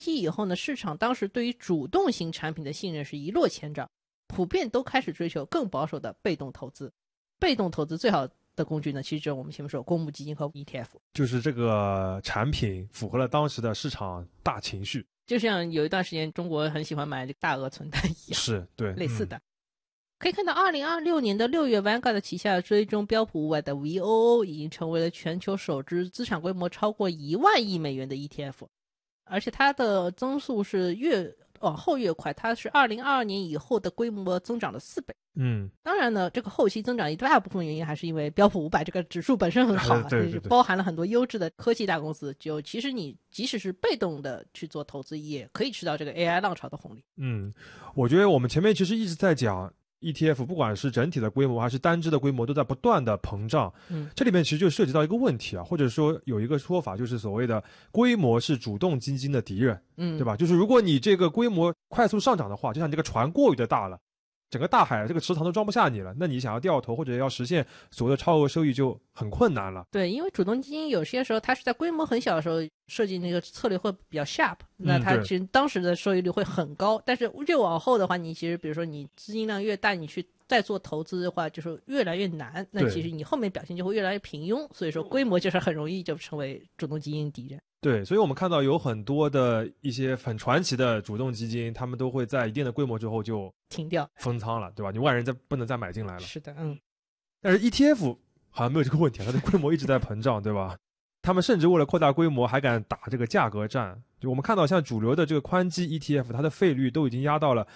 继以后呢，市场当时对于主动型产品的信任是一落千丈，普遍都开始追求更保守的被动投资。被动投资最好的工具呢，其实就是我们前面说公募基金和 ETF， 就是这个产品符合了当时的市场大情绪， 就像有一段时间中国很喜欢买大额存单一样， 是对类似的。可以看到2026年的6月 Vanguard 旗下追踪标普500的 VOO 已经成为了全球首支资产规模超过1万亿美元的 ETF， 而且它的增速是越往后越快，它是2022年以后的规模增长了4倍。当然呢，这个后期增长一大部分原因还是因为标普500这个指数本身很好啊， 对， 包含了很多优质的科技大公司，就其实你即使是被动的去做投资，也可以吃到这个 AI 浪潮的红利。 我觉得我们前面其实一直在讲ETF 不管是整体的规模还是单只的规模都在不断的膨胀，这里面其实就涉及到一个问题啊，或者说有一个说法就是所谓的规模是主动基金的敌人，对吧？就是如果你这个规模快速上涨的话，就像你这个船过于的大了，整个大海这个池塘都装不下你了，那你想要掉头或者要实现所谓的超额收益就很困难了。 对，因为主动基金有些时候它是在规模很小的时候设计那个策略会比较 sharp，那它其实当时的收益率会很高，但是越往后的话，你其实比如说你资金量越大，你去再做投资的话就是越来越难，那其实你后面表现就会越来越平庸，所以说规模就是很容易就成为主动基金敌人。 对，所以我们看到有很多的一些很传奇的主动基金，他们都会在一定的规模之后就停掉封仓了，对吧？你外人不能再买进来了。 是的， 但是 ETF 好像没有这个问题，它的规模一直在膨胀，对吧？他们甚至为了扩大规模还敢打这个价格战。就我们看到像主流的这个宽基 ETF， 它的费率都已经压到了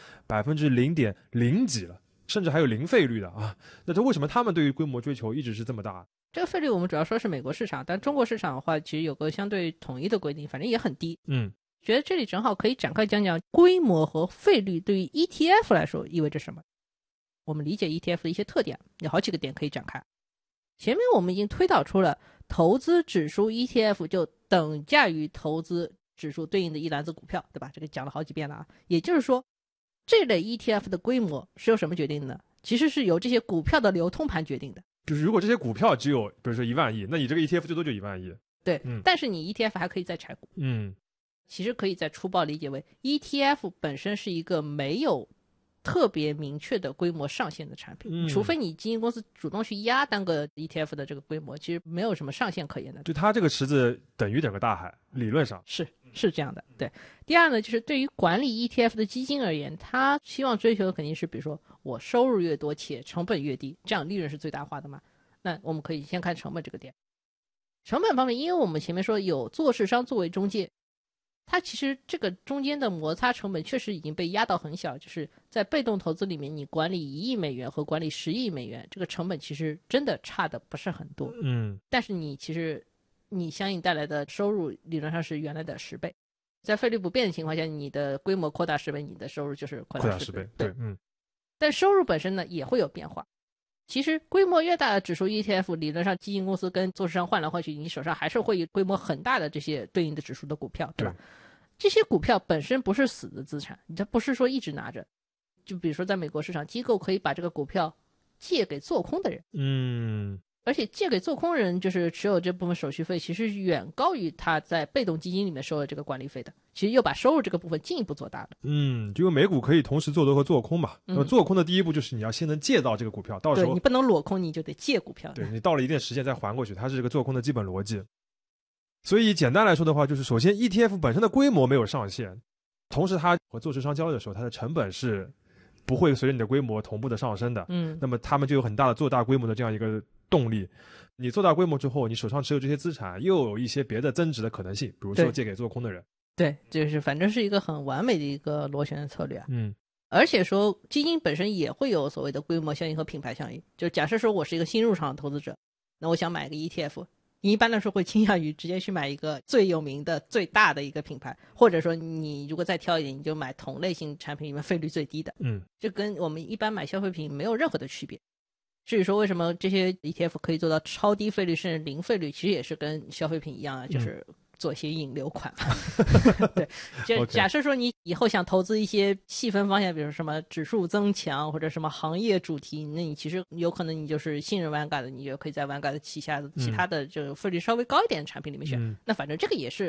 0.0 几了，甚至还有零费率的啊。那这为什么他们对于规模追求一直是这么大？ 这个费率我们主要说是美国市场，但中国市场的话其实有个相对统一的规定，反正也很低。觉得这里正好可以展开讲讲规模和费率对于 ETF 来说意味着什么。我们理解 ETF 的一些特点，有好几个点可以展开。前面我们已经推导出了投资指数 ETF 就等价于投资指数对应的一篮子股票，对吧？这个讲了好几遍了啊。也就是说，这类 ETF 的规模是由什么决定的呢？其实是由这些股票的流通盘决定的。 就是如果这些股票只有比如说1万亿，那你这个 ETF 最多就1万亿。 对，但是你 ETF 还可以再拆股。其实可以再粗暴理解为 ETF 本身是一个没有特别明确的规模上限的产品，除非你基金公司主动去压单个 ETF 的这个规模，其实没有什么上限可言的。 就它这个池子等于整个大海，理论上是这样的。对，第二呢，就是对于管理 ETF 的基金而言，它希望追求的肯定是比如说我收入越多且成本越低，这样利润是最大化的嘛。那我们可以先看成本这个点。成本方面，因为我们前面说有做市商作为中介，它其实这个中间的摩擦成本确实已经被压到很小，就是在被动投资里面，你管理1亿美元和管理10亿美元，这个成本其实真的差的不是很多。但是其实你相应带来的收入理论上是原来的10倍，在费率不变的情况下，你的规模扩大10倍，你的收入就是扩大10倍。 对， 但收入本身呢也会有变化。其实规模越大的指数 ETF， 理论上基金公司跟做市商换来换去，你手上还是会有规模很大的这些对应的指数的股票，对吧？这些股票本身不是死的资产，它不是说一直拿着。就比如说在美国市场，机构可以把这个股票借给做空的人，而且借给做空人就是持有这部分手续费，其实是远高于他在被动基金里面收的这个管理费的，其实又把收入这个部分进一步做大了。 就因为美股可以同时做多和做空嘛，那么做空的第一步就是你要先能借到这个股票，到时候对你不能裸空，你就得借股票， 对，你到了一定时间再还过去，它是这个做空的基本逻辑。所以简单来说的话，就是首先 ETF 本身的规模没有上限，同时它和做市商交易的时候，它的成本是不会随着你的规模同步的上升的。那么他们就有很大的做大规模的这样一个动力。你做大规模之后，你手上持有这些资产又有一些别的增值的可能性，比如说借给做空的人。 对，就是反正是一个很完美的一个螺旋的策略。而且说基金本身也会有所谓的规模效应和品牌效应。就假设说我是一个新入场的投资者，那我想买个 ETF， 你一般来说会倾向于直接去买一个最有名的最大的一个品牌，或者说你如果再挑一点，你就买同类型产品里面费率最低的。这跟我们一般买消费品没有任何的区别。至于说为什么这些 ETF 可以做到超低费率甚至零费率，其实也是跟消费品一样啊，就是做一些引流款。对，就假设说你以后想投资一些细分方向，比如什么指数增强或者什么行业主题，那你其实有可能你就是信任 Vanguard 的，你就可以在 Vanguard 旗下的其他的这个费率稍微高一点的产品里面选。那反正这个也是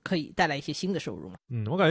可以带来一些新的收入嘛。 我感觉